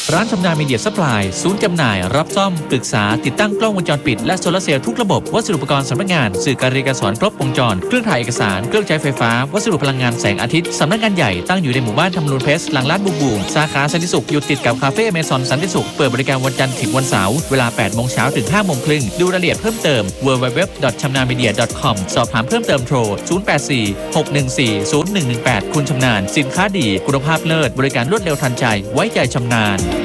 ร้านชำนาญมีเดียซัพพลายศูนย์จำหน่ายรับซ่อมปรึกษาติดตั้งกล้องวงจรปิดและโซลาร์เซลล์ทุกระบบวัสดุอุปกรณ์สำนักงานสื่อการเรียนการสอนครบวงจรเครื่องถ่ายเอกสารเครื่องใช้ไฟฟ้าวัสดุพลังงานแสงอาทิตย์สำนักงานใหญ่ตั้งอยู่ในหมู่บ้านธรรมนูญเพชรหลังร้านบูมสาขาสันติสุขอยู่ติดกับคาเฟ่เมซอนสันติสุขเปิดบริการวันจันทร์ถึงวันเสาร์เวลา 8 โมงเช้าถึง 5 โมงครึ่งดูรายละเอียดเพิ่มเติม www.chamnamedia.com สอบถามเพิ่มเติมโทร 084-614-0118 คุณชำนาญสินค้าดีคุณภาพเลิศบริการรวดเร็วทันใจไว้ใจชำนาญ